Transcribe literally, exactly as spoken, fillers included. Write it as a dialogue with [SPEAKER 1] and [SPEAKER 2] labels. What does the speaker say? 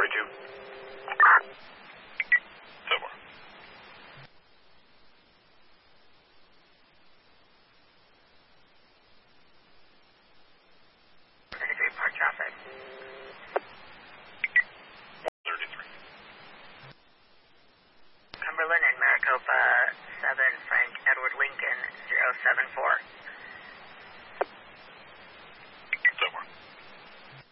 [SPEAKER 1] forty-two. So far.
[SPEAKER 2] thirty-three Park traffic.
[SPEAKER 1] thirty-three.
[SPEAKER 2] Cumberland and Maricopa seven, Frank Edward Lincoln zero seven four.